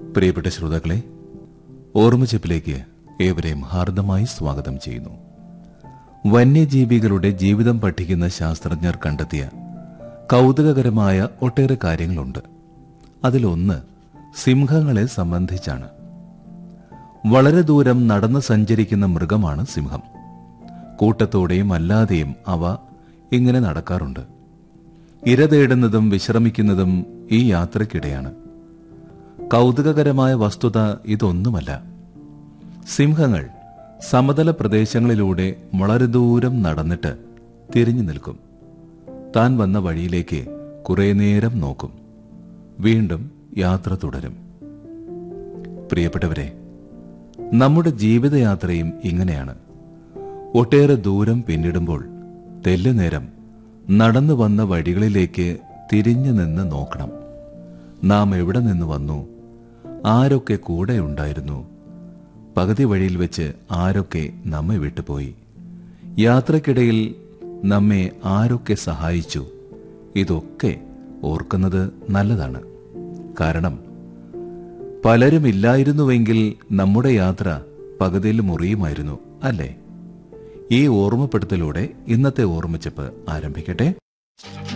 പ്രിയപ്പെട്ട ശ്രോതാക്കളെ, ഓർമ്മച്ചപ്പിലേക്ക് ഏവരെയും ഹാർദമായി സ്വാഗതം ചെയ്യുന്നു. വന്യജീവികളുടെ ജീവിതം പഠിക്കുന്ന ശാസ്ത്രജ്ഞർ കണ്ടെത്തിയ കൗതുകകരമായ ഒട്ടേറെ കാര്യങ്ങളുണ്ട്. അതിലൊന്ന് സിംഹങ്ങളെ സംബന്ധിച്ചാണ്. വളരെ ദൂരം നടന്ന് സഞ്ചരിക്കുന്ന മൃഗമാണ് സിംഹം. കൂട്ടത്തോടെയും അല്ലാതെയും അവ ഇങ്ങനെ നടക്കാറുണ്ട്. ഇര തേടുന്നതും വിശ്രമിക്കുന്നതും ഈ യാത്രക്കിടെയാണ്. കൗതുകകരമായ വസ്തുത ഇതൊന്നുമല്ല. സിംഹങ്ങൾ സമതല പ്രദേശങ്ങളിലൂടെ വളരെ ദൂരം നടന്നിട്ട് തിരിഞ്ഞു നിൽക്കും. താൻ വന്ന വഴിയിലേക്ക് കുറെ നേരം നോക്കും. വീണ്ടും യാത്ര തുടരും. പ്രിയപ്പെട്ടവരെ, നമ്മുടെ ജീവിതയാത്രയും ഇങ്ങനെയാണ്. ഒട്ടേറെ ദൂരം പിന്നിടുമ്പോൾ തെല്ലുനേരം നടന്നു വന്ന വഴികളിലേക്ക് തിരിഞ്ഞു നിന്ന് നോക്കണം. നാം എവിടെ നിന്ന് വന്നു, ആരൊക്കെ കൂടെ ഉണ്ടായിരുന്നു, പകുതി വഴിയിൽ വെച്ച് ആരൊക്കെ നമ്മെ വിട്ടുപോയി, യാത്രക്കിടയിൽ നമ്മെ ആരൊക്കെ സഹായിച്ചു, ഇതൊക്കെ ഓർക്കുന്നത് നല്ലതാണ്. കാരണം പലരുമില്ലായിരുന്നുവെങ്കിൽ നമ്മുടെ യാത്ര പകുതിയിൽ മുറിയുമായിരുന്നു, അല്ലേ? ഈ ഓർമ്മപ്പെടുത്തലോടെ ഇന്നത്തെ ഓർമ്മച്ചപ്പ് ആരംഭിക്കട്ടെ.